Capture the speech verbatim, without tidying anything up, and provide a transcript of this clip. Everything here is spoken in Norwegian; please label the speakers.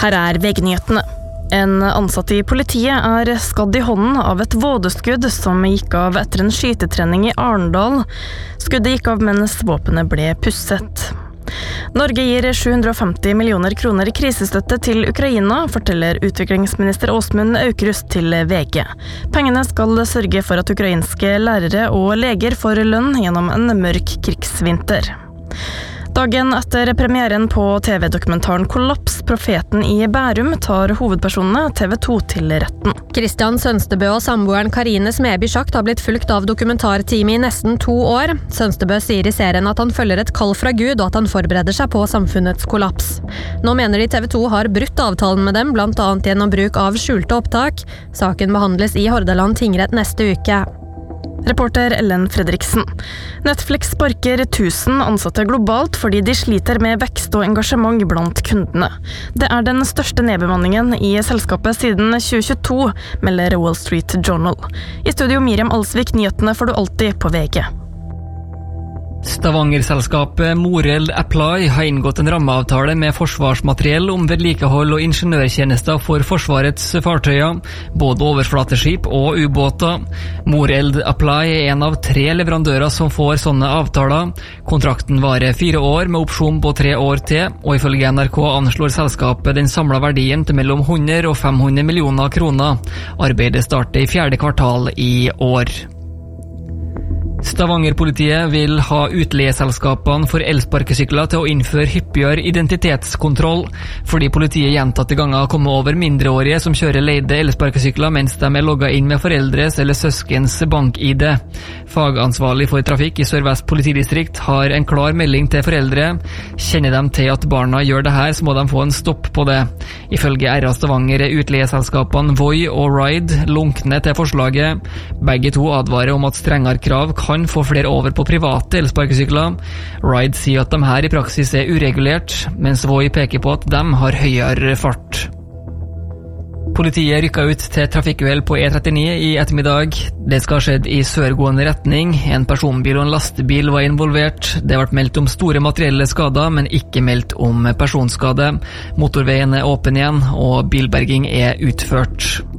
Speaker 1: Her er VG-nyhetene. En ansatt i politiet er skadd i hånden av et vådeskudd som gikk av etter en skytetrening i Arendal. Skuddet gikk av mens våpenet ble pusset. Norge gir sju hundre og femti millioner kroner i krisestøtte til Ukraina, forteller utviklingsminister Åsmund Aukrust til VG. Pengene skal sørge for at ukrainske lærere og leger får lønn gjennom en mørk krigsvinter. Dagen etter premieren på T V-dokumentaren Kollaps, Profeten i Bærum, tar hovedpersonene T V to til retten.
Speaker 2: Kristian Sønstebø og samboeren Karine Smeby Schakt har blitt fulgt av dokumentarteamet i nesten to år. Sønstebø sier i serien at han følger et kall fra Gud, og at han forbereder seg på samfunnets kollaps. Nå mener de T V to har brutt avtalen med dem, blant annet gjennom bruk av skjulte opptak. Saken behandles i Hordaland tingrett neste uke.
Speaker 1: Reporter Ellen Fredriksen. Netflix sparker tusen ansatte globalt fordi de sliter med vekst og engasjement blant kundene. Det er den største nedbemanningen i selskapet siden tjue tjueto, melder Wall Street Journal. I studio Miriam Alsvik, nyhetene får du alltid på VG.
Speaker 3: Stavanger-selskapet Moreld Apply har inngått en rammeavtale med forsvarsmateriell om vedlikehold og ingeniørtjenester for forsvarets fartøyer, både overflateskip og ubåter. Moreld Apply er en av tre leverandører som får sånne avtaler. Kontrakten varer fire år med opsjon på tre år til, og ifølge N R K anslår selskapet den samlede verdien til mellom hundre og fem hundre millioner kroner. Arbeidet starter i fjerde kvartal i år. Stavanger-politiet vil ha utleieselskapene for elsparkesykler til å innføre hyppigere identitetskontroll, fordi politiet gjentatte ganger har kommet over mindreårige som kjører leide elsparkesykler mens de er logget inn med foreldres eller søskens bank-I D. Fagansvarlig for trafikk i Sør-Vest politidistrikt har en klar melding til foreldre. Kjenner de til at barna gjør det her, så må de få en stopp på det. Ifølge R A Stavanger er utleieselskapene Voi og Ride lunkne til forslaget. Begge to advarer om at strengere krav kan kan få flere over på private elsparkesykler. Ride sier at de her i praksis er uregulert, mens Voi peker på at de har høyere fart. Politiet rykket ut til trafikkuhell på E trettini i ettermiddag. Det skal ha skjedd i sørgående retning. En personbil og en lastebil var involvert. Det ble meldt om store materielle skader, men ikke meldt om personskade. Motorveien er åpen igjen, og bilberging er utført.